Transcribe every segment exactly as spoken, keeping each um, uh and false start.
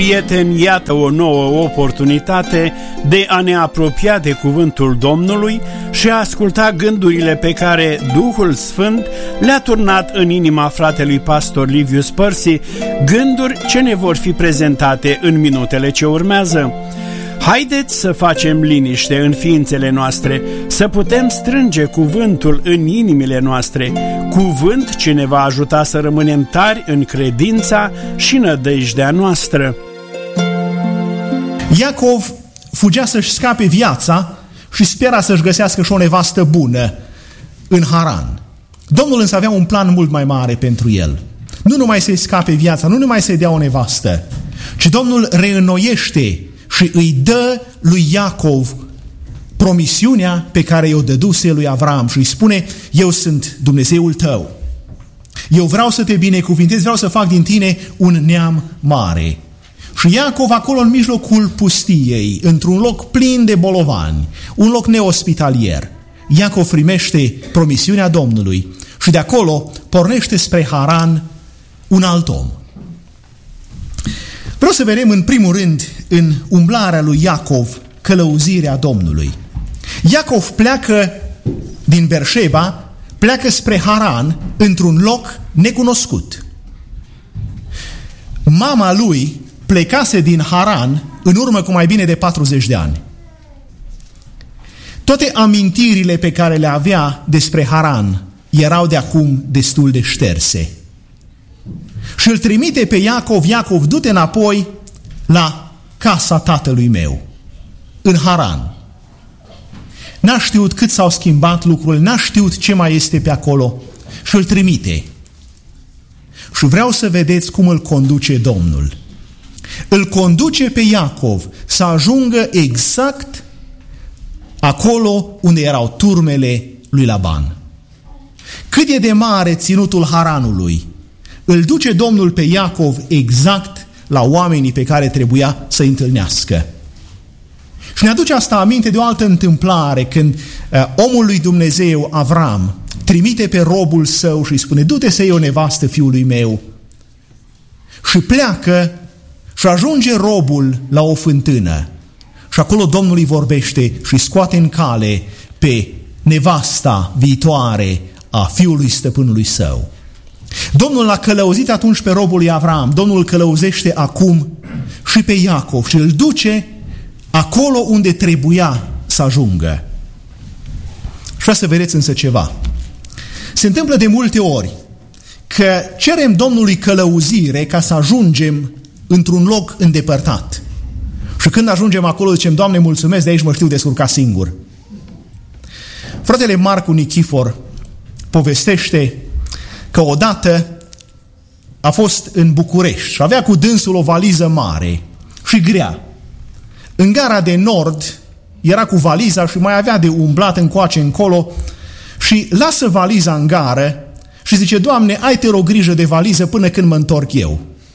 Prieteni, iată o nouă oportunitate de a ne apropia de cuvântul Domnului și a asculta gândurile pe care Duhul Sfânt le-a turnat în inima fratelui pastor Liviu Spărsi, gânduri ce ne vor fi prezentate în minutele ce urmează. Haideți să facem liniște în ființele noastre, să putem strânge cuvântul în inimile noastre, cuvânt ce ne va ajuta să rămânem tari în credința și nădejdea noastră. Iacov fugea să-și scape viața și spera să-și găsească și o nevastă bună în Haran. Domnul însă avea un plan mult mai mare pentru el. Nu numai să-i scape viața, nu numai să-i dea o nevastă, ci Domnul reînnoiește și îi dă lui Iacov promisiunea pe care i-o dăduse lui Avram și îi spune: eu sunt Dumnezeul tău. Eu vreau să te binecuvintez, vreau să fac din tine un neam mare. Și Iacov acolo în mijlocul pustiei, într-un loc plin de bolovani, un loc neospitalier, Iacov primește promisiunea Domnului și de acolo pornește spre Haran un alt om. Vreau să vedem în primul rând în umblarea lui Iacov călăuzirea Domnului. Iacov pleacă din Berșeba, pleacă spre Haran într-un loc necunoscut. Mama lui plecase din Haran în urmă cu mai bine de patruzeci de ani. Toate amintirile pe care le avea despre Haran erau de acum destul de șterse. Și îl trimite pe Iacov: Iacov, du-te înapoi la casa tatălui meu, în Haran. N-a știut cât s-au schimbat lucrurile, n-a știut ce mai este pe acolo și îl trimite. Și vreau să vedeți cum îl conduce Domnul. Îl conduce pe Iacov să ajungă exact acolo unde erau turmele lui Laban. Cât e de mare ținutul Haranului, îl duce Domnul pe Iacov exact la oamenii pe care trebuia să-i întâlnească. Și ne aduce asta aminte de o altă întâmplare, când uh, omul lui Dumnezeu, Avram, trimite pe robul său și îi spune: du-te să iei o nevastă fiului meu. Și pleacă și ajunge robul la o fântână. Și acolo Domnul îi vorbește și scoate în cale pe nevasta viitoare a fiului stăpânului său. Domnul l-a călăuzit atunci pe robul lui Avram, Domnul îl călăuzește acum și pe Iacov și îl duce acolo unde trebuia să ajungă. Și vreau să vedeți însă ceva. Se întâmplă de multe ori că cerem Domnului călăuzire ca să ajungem într-un loc îndepărtat. Și când ajungem acolo zicem: Doamne, mulțumesc, de aici mă știu descurca singur. Fratele Marcu Nichifor povestește că odată a fost în București și avea cu dânsul o valiză mare și grea. În gara de nord era cu valiza și mai avea de umblat încoace încolo și lasă valiza în gară și zice: Doamne, ai te rog grijă de valiză până când mă întorc eu.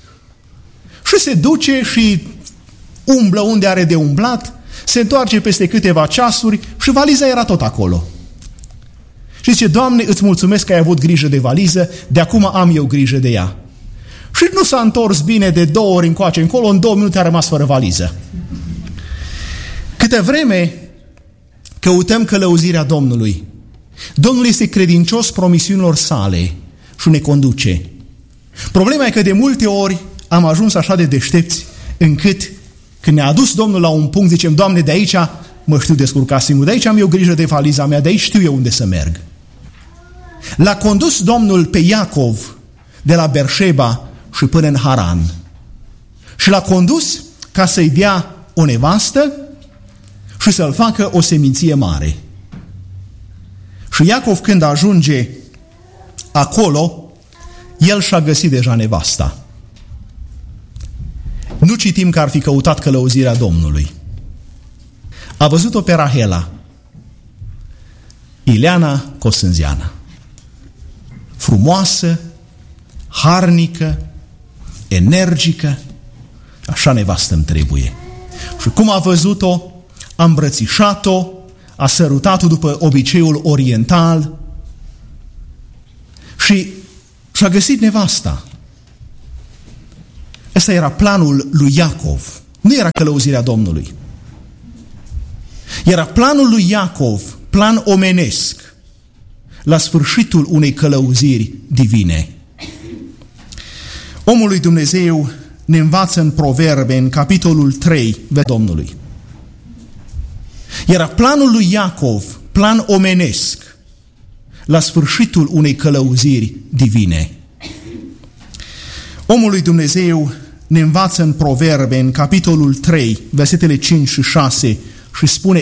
Și se duce și umblă unde are de umblat, se întoarce peste câteva ceasuri și valiza era tot acolo. Și zice: Doamne, îți mulțumesc că ai avut grijă de valiză, de acum am eu grijă de ea. Și nu s-a întors bine de două ori încoace încolo, în două minute a rămas fără valiză. Câtă vreme căutăm călăuzirea Domnului, Domnul este credincios promisiunilor sale și ne conduce. Problema e că de multe ori am ajuns așa de deștepți încât când ne-a adus Domnul la un punct zicem: Doamne, de aici mă știu descurca singur, de aici am eu grijă de valiza mea, de aici știu eu unde să merg. L-a condus Domnul pe Iacov de la Berșeba și până în Haran. Și l-a condus ca să-i dea o nevastă și să-l facă o seminție mare. Și Iacov, când ajunge acolo, el și-a găsit deja nevasta. Nu citim că ar fi căutat călăuzirea Domnului. A văzut-o pe Rahela, Ileana Cosânziana, frumoasă, harnică, energică, așa nevastă îmi trebuie. Și cum a văzut-o, a îmbrățișat-o, a sărutat-o după obiceiul oriental și și-a găsit nevasta. Ăsta era planul lui Iacov. Nu era călăuzirea Domnului. Era planul lui Iacov, plan omenesc, la sfârșitul unei călăuziri divine. Omul lui Dumnezeu ne învață în Proverbe, în capitolul trei, ve Domnului. Era planul lui Iacov, plan omenesc, la sfârșitul unei călăuziri divine. Omul lui Dumnezeu ne învață în Proverbe, în capitolul trei, versetele cinci și șase, și spune: